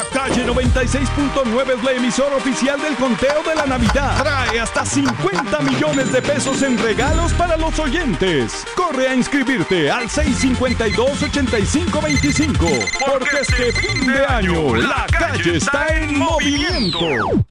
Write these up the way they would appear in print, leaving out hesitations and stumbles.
La Calle 96.9 es la emisora oficial del conteo de la Navidad. Trae hasta 50 millones de pesos en regalos para los oyentes. Corre a inscribirte al 652-8525. Porque este fin de año, La Calle está en movimiento.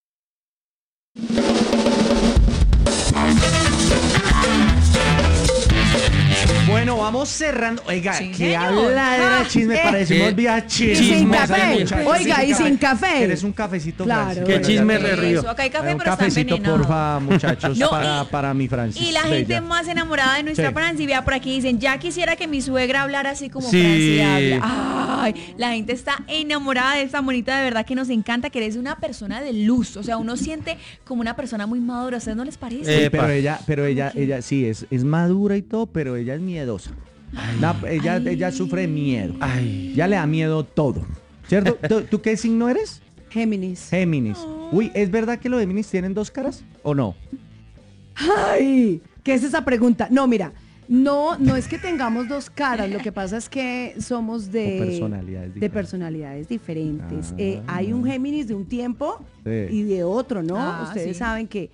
Bueno, vamos cerrando. Oiga, Sí, que señor. habla de chisme, parecemos vía Y sin chismosa, café. muchachos. Oiga, y sin café. ¿Quieres un cafecito, Claro. Francis? Qué Bueno, chisme ya te- re río. Eso, acá hay café, Un pero está cafecito, envenenado. porfa, muchachos, No, para mi Francis. Y la gente Bella. más enamorada de nuestra Sí. Franci, vea por aquí, dicen, ya quisiera que mi suegra hablara así como Sí. Franci habla. Ay, la gente está enamorada de esta bonita, de verdad que nos encanta, que eres una persona de luz, o sea, uno siente como una persona muy madura, ¿a ustedes no les parece? Sí, Epa. pero ella sí es madura y todo, pero ella es miedosa. Ella sufre de miedo. Ay. Ya le da miedo todo. ¿Cierto? ¿Tú qué signo eres? Géminis. Géminis. Uy, ¿es verdad que los Géminis tienen dos caras o no? Ay, ¿qué es esa pregunta? No, mira, no es que tengamos dos caras, lo que pasa es que somos O de personalidades de diferentes. personalidades diferentes. Ah. Hay un Géminis de un tiempo Sí. y de otro, ¿no? Ah, Ustedes sí. saben que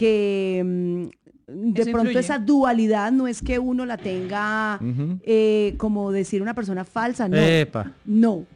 de Eso pronto influye. esa dualidad no es que uno la tenga Ujú. como decir una persona falsa, no. Epa. No.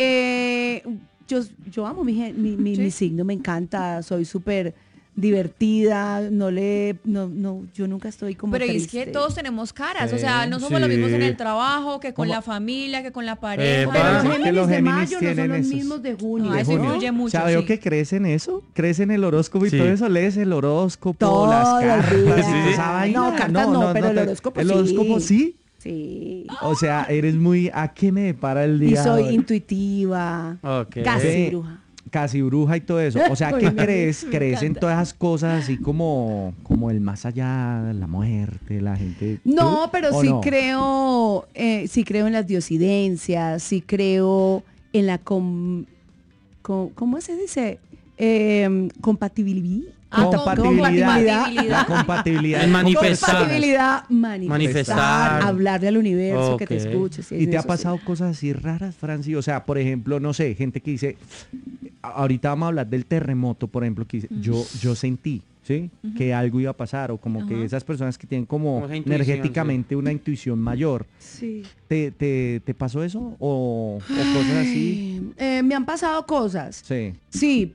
Yo amo mi Sí. signo, me encanta, soy súper divertida, yo nunca estoy como Pero es triste. que todos tenemos caras, o sea, no somos Sí. los mismos en el trabajo, que con ¿Cómo? la familia, que con la pareja. Epa. Pero los Es que Géminis los de Géminis mayo no tienen son los esos. mismos de junio. Ah, De eso junio. influye mucho, ¿Sabe sí. que crees en eso? ¿Crees en el horóscopo y Sí. todo eso? ¿Lees el horóscopo, Todo las el cartas día. y toda esa vaina? No, cartas no, pero el horóscopo ¿El sí. horóscopo sí? Sí. O sea, eres muy... ¿A qué me depara el Y día? soy hoy? intuitiva, Ok. casi Ve, bruja. Casi bruja y todo eso. O sea, ¿qué Oye, crees? me ¿Crees en encanta. todas esas cosas así como el más allá, la muerte, la gente? No, ¿Tú? pero ¿O sí no? sí creo en las diosidencias, sí creo en la ¿cómo se dice? Compatibilidad. Compatibilidad. La compatibilidad. El manifestar. Compatibilidad, Manifestar. hablarle al universo, que te Ok. escuche. sí, ¿Y te ha eso sí. pasado cosas así raras, Franci? O sea, por ejemplo, no sé, gente que dice, ahorita vamos a hablar del terremoto, por ejemplo, que dice, yo sentí, ¿sí? Que algo iba a pasar, o como que Ajá. esas personas que tienen como Como esa intuición, energéticamente una intuición mayor. Sí. ¿Te pasó eso? ¿O cosas así? Me han pasado cosas. Sí. Sí,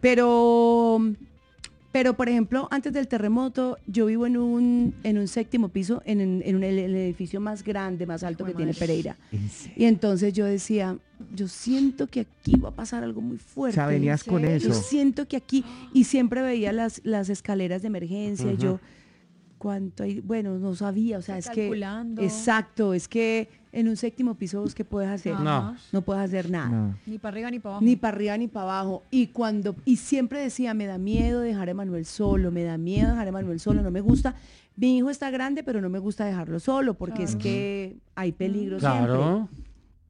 pero por ejemplo, antes del terremoto, yo vivo en un séptimo piso, en el edificio más grande, más alto que tiene Pereira. Y entonces yo decía, yo siento que aquí va a pasar algo muy O fuerte. sea, venías con Yo eso. siento que aquí, y siempre veía las escaleras de emergencia, y yo, ¿cuánto hay? Bueno, no sabía, o sea, es Calculando. que, exacto, es que en un séptimo piso, ¿vos qué puedes hacer? No. No puedes hacer nada. No. Ni para arriba ni para abajo. Ni para arriba ni para abajo. Y siempre decía, me da miedo dejar a Emanuel solo, me da miedo dejar a Emanuel solo, no me gusta. Mi hijo está grande, pero no me gusta dejarlo solo, porque es que hay peligro Claro. siempre.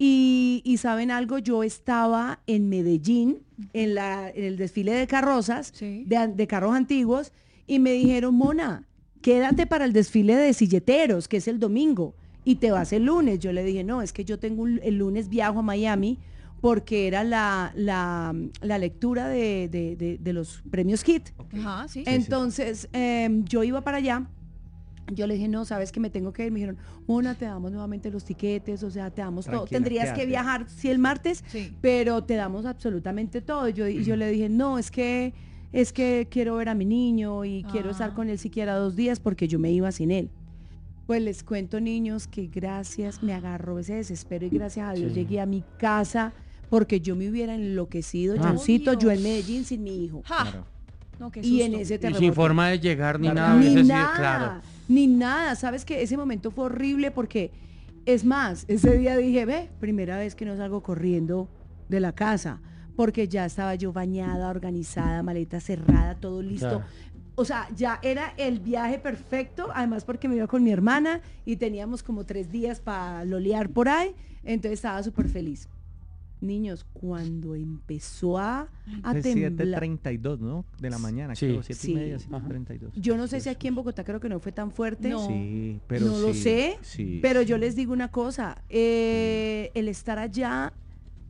Y ¿saben algo? Yo estaba en Medellín, en el desfile de carrozas, Sí. de carros antiguos, y me dijeron, Mona, quédate para el desfile de silleteros, que es el domingo, y te vas el lunes. Yo le dije, no, es que yo tengo el lunes viajo a Miami porque era la lectura de los premios HIT. Ajá, sí. Entonces, yo iba para allá. Yo le dije, no, sabes que me tengo que ir. Me dijeron, Mona, te damos nuevamente los tiquetes, o sea, te damos todo. Tranquila, Tendrías quédate. que viajar, sí, el martes, Sí. pero te damos absolutamente todo. Y yo le dije, no, es que quiero ver a mi niño y quiero estar con él siquiera 2 días porque yo me iba sin él. Pues les cuento, niños, que gracias, me agarró ese desespero y gracias a Dios Sí. llegué a mi casa porque yo me hubiera enloquecido, Ah. Johncito, yo en Dios. Medellín sin mi hijo. Ja. Claro. No, qué Y en susto. ese Y terremoto. sin forma de llegar ni Claro. nada. Ni hubiese sido- nada, claro. ni nada. Sabes que ese momento fue horrible porque, es más, ese día dije, primera vez que no salgo corriendo de la casa, porque ya estaba yo bañada, organizada, maleta cerrada, todo listo. Claro. O sea, ya era el viaje perfecto, además porque me iba con mi hermana y teníamos como 3 días para lolear por ahí, entonces estaba súper feliz. Niños, cuando empezó a Es temblar, 7:32, ¿no? De la mañana, Sí. creo, 7:30, Sí. 7:32. yo no sé si aquí en Bogotá creo que no fue tan fuerte. No. Sí, pero No lo sí, sé, sí, pero sí. yo les digo una cosa, el estar allá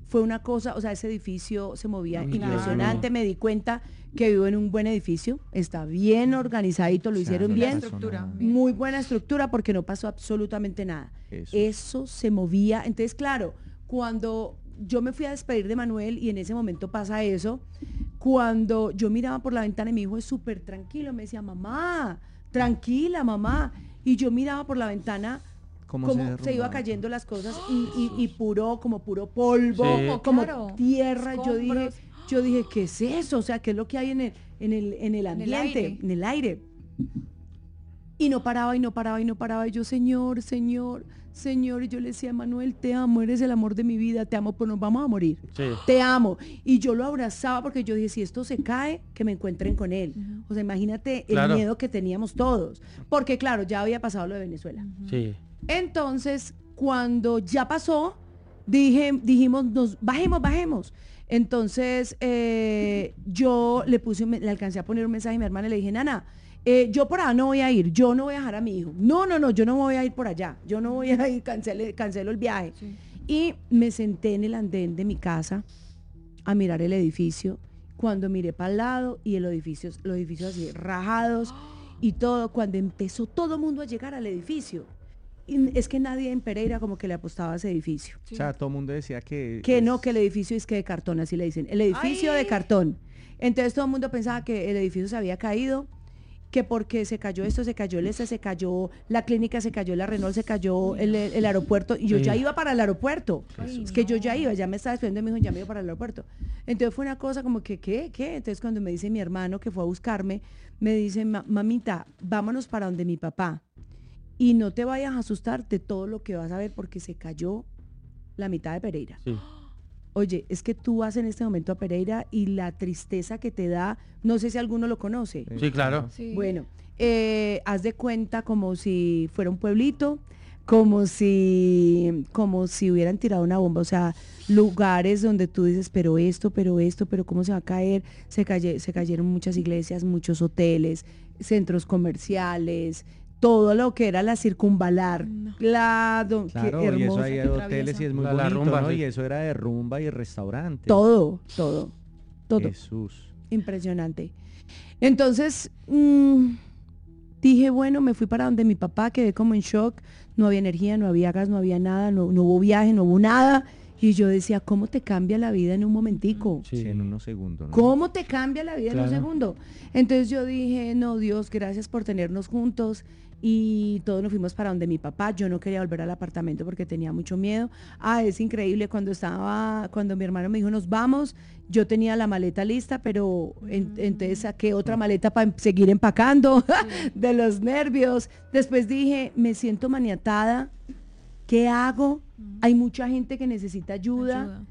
fue una cosa, o sea, ese edificio se movía Uy, impresionante, me di cuenta que vivo en un buen edificio, está bien organizadito, lo O sea, hicieron no bien, pasó estructura. nada. muy buena estructura porque no pasó absolutamente nada. Eso se movía, entonces claro, cuando yo me fui a despedir de Manuel y en ese momento pasa eso, cuando yo miraba por la ventana y mi hijo es súper tranquilo, me decía, mamá, tranquila, mamá, y yo miraba por la ventana ¿Cómo cómo se se iba derrumbaba? cayendo las cosas y puro polvo, Sí. como Claro. tierra. Escombros. Yo dije, ¿qué es eso? O sea, ¿qué es lo que hay en el ambiente, aire. en el aire? Y no paraba, y no paraba, y no paraba. Y yo, Señor, Señor, Señor. Y yo le decía, Manuel, te amo, eres el amor de mi vida, te amo, pero nos vamos a morir. Sí. Te amo. Y yo lo abrazaba porque yo dije, si esto se cae, que me encuentren con él. O sea, imagínate el Claro. miedo que teníamos todos. Porque claro, ya había pasado lo de Venezuela. Sí. Entonces, cuando ya pasó, dijimos, bajemos. Entonces, yo le alcancé a poner un mensaje a mi hermana y le dije, Nana, yo por allá no voy a ir, yo no voy a dejar a mi hijo. No, yo no voy a ir por allá, yo no voy a ir, cancelo el viaje. Sí. Y me senté en el andén de mi casa a mirar el edificio. Cuando miré para el lado y los edificios así rajados y todo, cuando empezó todo el mundo a llegar al edificio. Y es que nadie en Pereira como que le apostaba a ese edificio. O sea, todo el mundo decía que... Que no, que el edificio es que de cartón, así le dicen. El edificio de cartón. Entonces todo el mundo pensaba que el edificio se había caído, que porque se cayó esto, se cayó el se cayó la clínica, se cayó la Renault, se cayó el aeropuerto. Y yo Sí. ya iba para el aeropuerto. Ay, Es que yo no. ya iba, ya me estaba despidiendo de mi hijo, ya me iba para el aeropuerto. Entonces fue una cosa como que, ¿qué? Entonces cuando me dice mi hermano que fue a buscarme, me dice, mamita, vámonos para donde mi papá. Y no te vayas a asustar de todo lo que vas a ver porque se cayó la mitad de Pereira. Sí. Oye, es que tú vas en este momento a Pereira y la tristeza que te da, no sé si alguno lo conoce. Sí, claro. Sí. Bueno, haz de cuenta como si fuera un pueblito, como si hubieran tirado una bomba, o sea, lugares donde tú dices, pero ¿cómo se va a caer? Se cayeron muchas iglesias, muchos hoteles, centros comerciales, todo lo que era la circunvalar. No. Claro, qué Claro, y eso hermoso. hay que hoteles y es muy La bonito, rumba, ¿no? sí. Y eso era de rumba y restaurante. Todo. Jesús. Impresionante. Entonces, dije, bueno, me fui para donde mi papá, quedé como en shock, no había energía, no había gas, no había nada, no hubo viaje, no hubo nada. Y yo decía, ¿cómo te cambia la vida en un momentico? Sí, en unos segundos, ¿no? ¿Cómo te cambia la vida en un Claro. segundo? Entonces yo dije, no, Dios, gracias por tenernos juntos. Y todos nos fuimos para donde mi papá. Yo no quería volver al apartamento porque tenía mucho miedo. Es increíble, cuando mi hermano me dijo, nos vamos, yo tenía la maleta lista, pero entonces saqué otra maleta para seguir empacando de los nervios. Después dije, me siento maniatada, ¿qué hago? Hay mucha gente que necesita ayuda.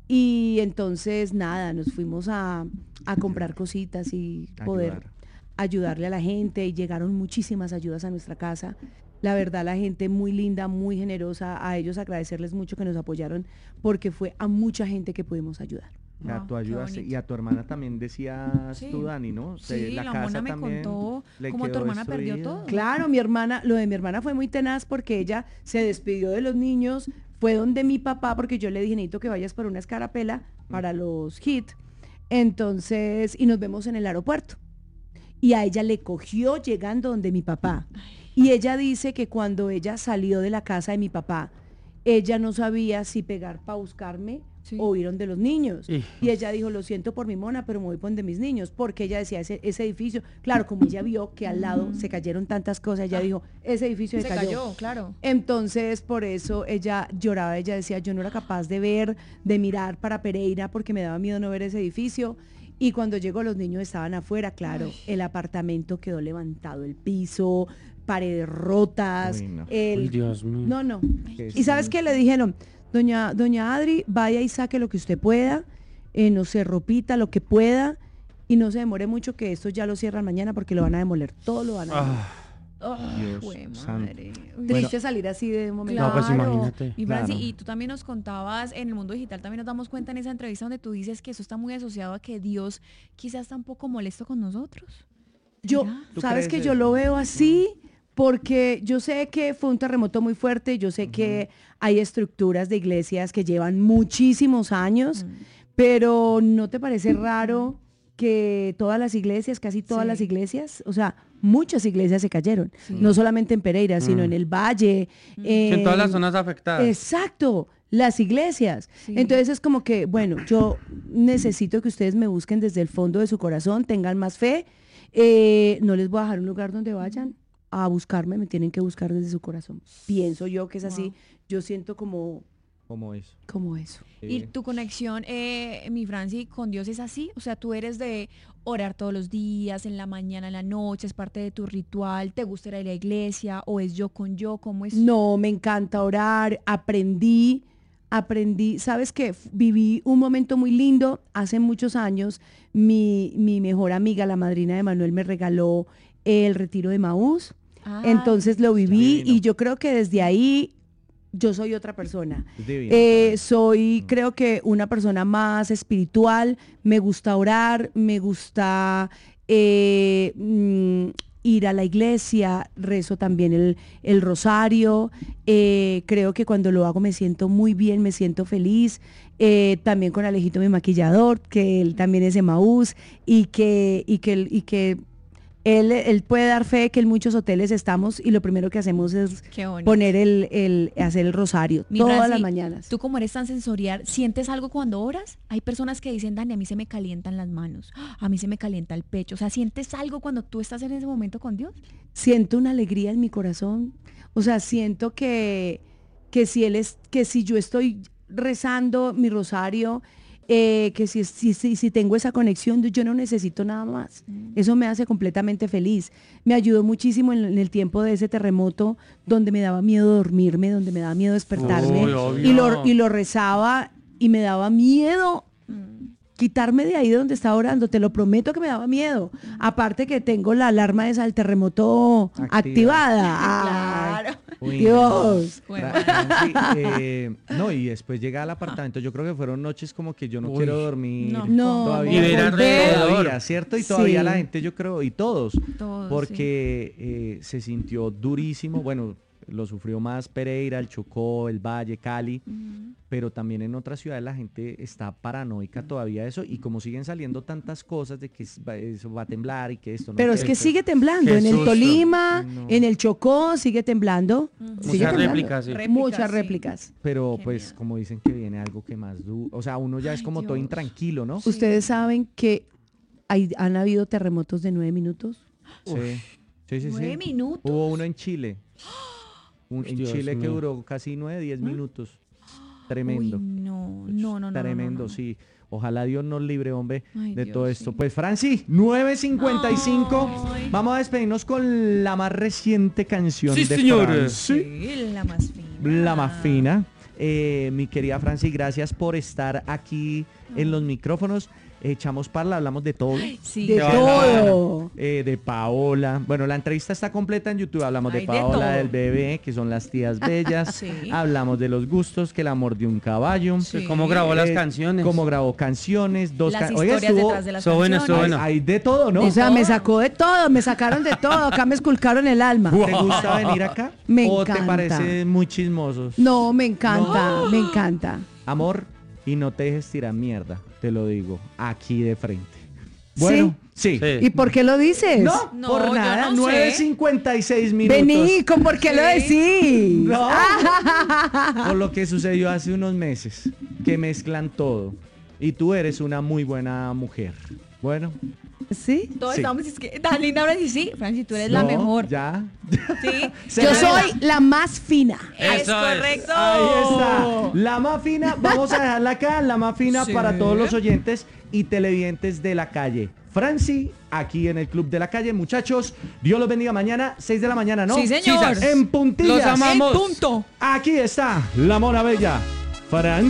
Y entonces, nada, nos fuimos a comprar cositas y poder Ayudar. ayudarle a la gente. Y llegaron muchísimas ayudas a nuestra casa. La verdad, la gente muy linda, muy generosa. A ellos agradecerles mucho que nos apoyaron porque fue a mucha gente que pudimos ayudar. O sea, Wow, tú qué ayudaste. bonito. Y a tu hermana también decías Sí. tú, Dani, ¿no? Sí, la Mona me también contó le cómo tu quedó hermana perdió destruida. todo. Claro, lo de mi hermana fue muy tenaz porque ella se despidió de los niños, fue donde mi papá, porque yo le dije, necesito que vayas por una escarapela para los HIT. Entonces, y nos vemos en el aeropuerto. Y a ella le cogió llegando donde mi papá. Y ella dice que cuando ella salió de la casa de mi papá, ella no sabía si pegar para buscarme Sí. o ir donde los niños. Sí. Y ella dijo, lo siento por mi Mona, pero me voy por donde mis niños, porque ella decía, ese edificio, claro, como ella vio que al lado se cayeron tantas cosas, ella dijo, ese edificio Se cayó, claro. Entonces, por eso ella lloraba, ella decía, yo no era capaz de mirar para Pereira porque me daba miedo no ver ese edificio. Y cuando llegó, los niños estaban afuera, claro, el apartamento quedó levantado, el piso, paredes rotas, Uy, no. Uy, Dios mío. no. Qué ¿Y sabes qué le dijeron? Doña Adri, vaya y saque lo que usted pueda, no sé, ropita, lo que pueda, y no se demore mucho que esto ya lo cierran mañana porque lo van a demoler, todo lo van a demoler. Dios Jue santo. madre. Uy. Triste salir así de un momento. No, pues imagínate. Y Franci, Claro. y tú también nos contabas en el mundo digital, también nos damos cuenta en esa entrevista donde tú dices que eso está muy asociado a que Dios quizás está un poco molesto con nosotros. Yo, ¿Será? ¿Tú sabes crees que yo eso? lo veo así Porque yo sé que fue un terremoto muy fuerte, yo sé que hay estructuras de iglesias que llevan muchísimos años, pero ¿no te parece raro que todas las iglesias, casi todas las iglesias, o sea, muchas iglesias se cayeron, no solamente en Pereira, sino en el Valle, En todas las zonas afectadas. Exacto, las iglesias. Sí. Entonces es como que, bueno, yo necesito que ustedes me busquen desde el fondo de su corazón, tengan más fe. No les voy a dejar un lugar donde vayan a buscarme, me tienen que buscar desde su corazón. Pienso yo que es así, yo siento como eso. ¿Y tu conexión, mi Franci, con Dios es así? O sea, tú eres de orar todos los días, en la mañana, en la noche, es parte de tu ritual, ¿te gusta ir a la iglesia o es yo con yo? ¿Cómo es? No, me encanta orar, aprendí, ¿sabes qué? Viví un momento muy lindo, hace muchos años, mi mejor amiga, la madrina de Manuel, me regaló el retiro de Maús, entonces lo viví divino. y yo creo que desde ahí yo soy otra persona. Es divino. Soy, creo que una persona más espiritual, me gusta orar, me gusta ir a la iglesia, rezo también el rosario, creo que cuando lo hago me siento muy bien, me siento feliz, también con Alejito, mi maquillador, que él también es Emaús, y que él puede dar fe que en muchos hoteles estamos y lo primero que hacemos es Qué bonito. poner hacer el rosario Mi todas Franci, las mañanas. Tú como eres tan sensorial, ¿sientes algo cuando oras? Hay personas que dicen, Dani, a mí se me calientan las manos, a mí se me calienta el pecho. O sea, ¿sientes algo cuando tú estás en ese momento con Dios? Siento una alegría en mi corazón, o sea, siento que si yo estoy rezando mi rosario, que si tengo esa conexión, yo no necesito nada más. Eso me hace completamente feliz. Me ayudó muchísimo en el tiempo de ese terremoto, donde me daba miedo dormirme, donde me daba miedo despertarme, Uy, obvio. y lo rezaba y me daba miedo quitarme de ahí donde estaba orando, te lo prometo que me daba miedo. Aparte que tengo la alarma esa del terremoto activada. Ay, Claro. Uy, Dios. Bueno. Franci, no, y después llega al apartamento. Yo creo que fueron noches como que yo no Uy. quiero dormir. No, todavía, Y ver alrededor. todavía, ¿cierto? Y todavía Sí. la gente, yo creo, y todos, Todos, porque se sintió durísimo. Bueno, lo sufrió más Pereira, el Chocó, el Valle, Cali, pero también en otras ciudades la gente está paranoica todavía de eso, y como siguen saliendo tantas cosas de que eso va a temblar y que esto no. Pero es que esto- sigue temblando. Qué En el susto. Tolima, No. en el Chocó, sigue temblando. Sigue Muchas temblando. réplicas, sí. Muchas sí. réplicas. Pero Qué pues miedo. como dicen que viene algo que más o sea, uno ya es Ay, como todo Dios. intranquilo, ¿no? Sí. Ustedes saben que han habido terremotos de 9 minutos. Sí, sí, sí. 9 minutos. Hubo uno en Chile. En Dios Chile que mío. duró casi 9-10 minutos. Tremendo. Uy, no. Tremendo, no. sí. Ojalá Dios nos libre, hombre, Ay, de Dios, todo esto. sí. Pues, Franci, 9:55. Ay. Vamos a despedirnos con la más reciente canción Sí, de señores. Franci. Sí, la más fina. La más fina. Mi querida Franci, gracias por estar aquí en los micrófonos. Echamos parla, hablamos de todo. Sí. De Qué todo. De Paola. Bueno, la entrevista está completa en YouTube. Hablamos de Hay de Paola, todo. del bebé, que son las tías bellas. Sí. Hablamos de los gustos, que el amor de un caballo. Sí. ¿Cómo grabó las Eh, canciones? Cómo grabó canciones, Las historias detrás de las estuvo bueno, canciones. estuvo bueno. Hay de todo, ¿no? O sea, todo. me sacó de todo, me sacaron de todo. Acá me esculcaron el alma. ¿Te gusta venir acá? Me ¿O encanta. te parece muy chismosos? No, me encanta, me encanta. Amor, y no te dejes tirar mierda, te lo digo, aquí de frente. Bueno, sí. Sí. ¿Y por qué lo dices? No, No, por yo nada, no sé. 9:56 minutos. Vení, ¿con por qué lo decís? No, por lo que sucedió hace unos meses, que mezclan todo. Y tú eres una muy buena mujer. Bueno, ¿Sí? Todos Sí. estamos, es que tan linda ahora sí, Franci, tú eres la no, mejor. Ya. Sí. Se Yo revela. soy la más fina. Es Eso es. correcto. Ahí está. La más fina, vamos a dejarla acá, la más fina Sí. para todos los oyentes y televidentes de la calle. Franci, aquí en el Club de la Calle. Muchachos, Dios los bendiga mañana, 6 de la mañana, ¿no? Sí, señor. En puntillas. Los amamos. En punto. Aquí está la mona bella, Franci.